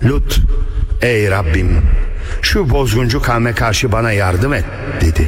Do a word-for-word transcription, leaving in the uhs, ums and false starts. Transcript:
Lut, ey Rabbim, şu bozguncu kavme karşı bana yardım et dedi.